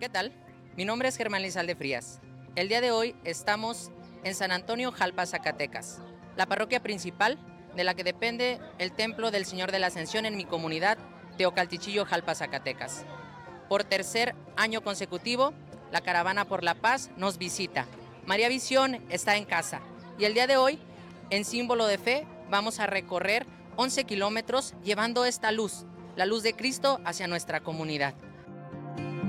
¿qué tal? Mi nombre es Germán Lizalde Frías. El día de hoy estamos en San Antonio, Jalpa, Zacatecas, la parroquia principal de la que depende el Templo del Señor de la Ascensión en mi comunidad, Teocaltichillo, Jalpa, Zacatecas. Por tercer año consecutivo, la Caravana por la Paz nos visita. María Visión está en casa y el día de hoy, en símbolo de fe, vamos a recorrer 11 kilómetros llevando esta luz, la luz de Cristo hacia nuestra comunidad.